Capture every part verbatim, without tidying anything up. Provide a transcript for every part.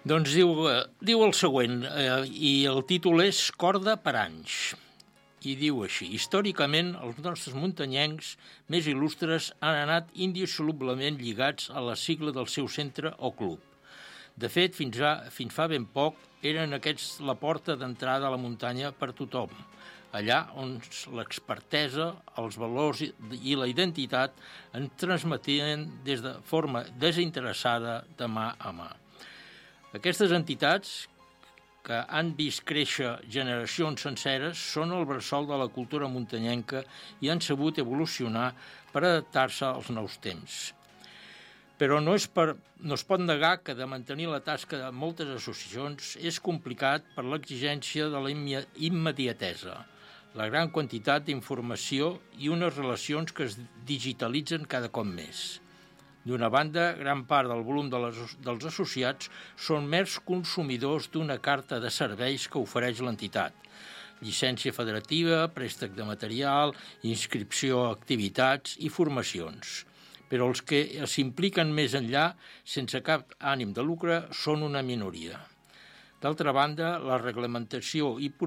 Doncs diu, diu el següent, eh, i el títol és Corda per anys. I diu així: històricament, els nostres muntanyencs més il·lustres han anat indissolublement lligats a la sigla del seu centre o club. De fet, fins, a, fins fa ben poc, eren aquests la porta d'entrada a la muntanya per tothom, allà on l'expertesa, els valors i la identitat ens transmetien des de forma desinteressada de mà a mà. Aquestes entitats, que han vist créixer generacions senceres, són el bressol de la cultura muntanyenca i han sabut evolucionar per adaptar-se als nous temps. Però no, és per, no es pot negar que de mantenir la tasca de moltes associacions és complicat per l'exigència de la immediatesa, la gran quantitat d'informació i unes relacions que es digitalitzen cada cop més. D'una banda, gran part del volum de les, dels associats són mers consumidors d'una carta de serveis que ofereix l'entitat: llicència federativa, préstec de material, inscripció a activitats i formacions. Però els que s'impliquen més enllà, sense cap ànim de lucre, són una minoria. D'altra banda, la reglamentació i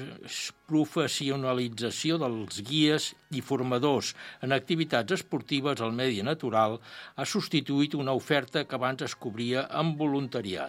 professionalització dels guies i formadors en activitats esportives al medi natural ha substituït una oferta que abans es cobria amb voluntariat.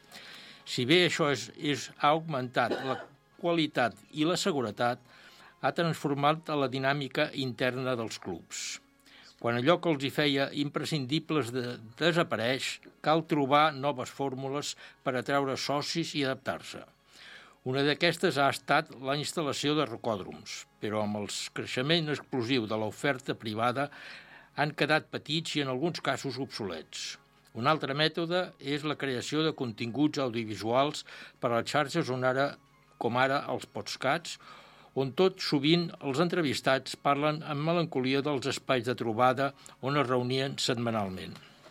Si bé això és, és, ha augmentat la qualitat i la seguretat, ha transformat la dinàmica interna dels clubs. Quan allò que els hi feia imprescindibles de, desapareix, cal trobar noves fórmules per atraure socis i adaptar-se. Una d'aquestes ha estat la instal·lació de rocòdroms, però amb el creixement explosiu de l'oferta privada han quedat petits i en alguns casos obsolets. Un altre mètode és la creació de continguts audiovisuals per a les xarxes on ara, com ara els podcasts, on tot sovint els entrevistats parlen amb melancolia dels espais de trobada on es reunien setmanalment.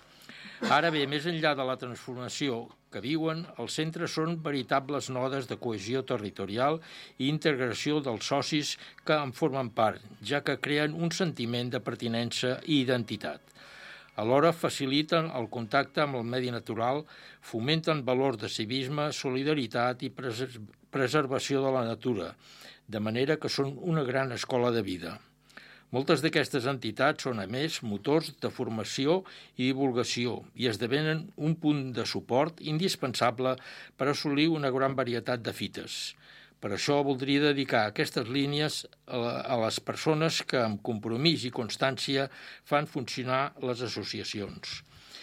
Ara bé, més enllà de la transformació que viuen, els centres són veritables nodes de cohesió territorial i integració dels socis que en formen part, ja que creen un sentiment de pertinença i identitat. Alhora faciliten el contacte amb el medi natural, fomenten valors de civisme, solidaritat i preservació de la natura, de manera que són una gran escola de vida. Moltes d'aquestes entitats són, a més, motors de formació i divulgació i esdevenen un punt de suport indispensable per assolir una gran varietat de fites. Per això voldria dedicar aquestes línies a les persones que amb compromís i constància fan funcionar les associacions.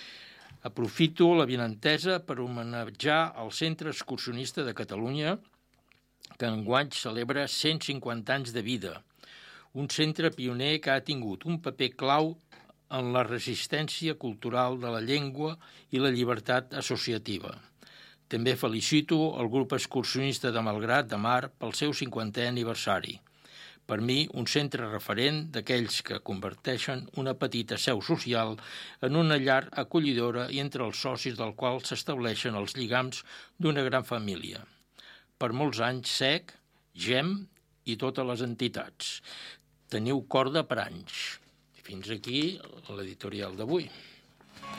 Aprofito l'avinentesa per homenatjar el Centre Excursionista de Catalunya, que enguany celebra cent cinquanta anys de vida, un centre pioner que ha tingut un paper clau en la resistència cultural de la llengua i la llibertat associativa. També felicito el grup excursionista de Malgrat de Mar pel seu cinquantè aniversari. Per mi, un centre referent d'aquells que converteixen una petita seu social en una llar acollidora i entre els socis del qual s'estableixen els lligams d'una gran família. Per molts anys, S E C, G E M i totes les entitats. Teniu corda per anys. Fins aquí l'editorial d'avui.